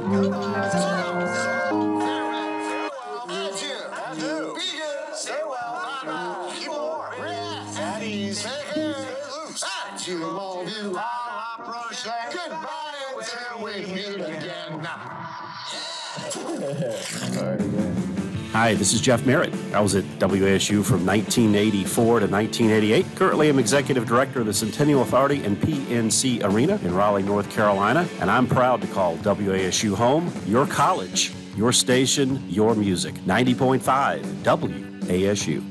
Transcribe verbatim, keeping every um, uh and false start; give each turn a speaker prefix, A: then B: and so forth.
A: Hi, this is Jeff Merritt. I was at W A S U from nineteen eighty-four to nineteen eighty-eight. Currently, I'm Executive Director of the Centennial Authority and P N C Arena in Raleigh, North Carolina, and I'm proud to call W A S U home, your college, your station, your music. ninety point five W A S U.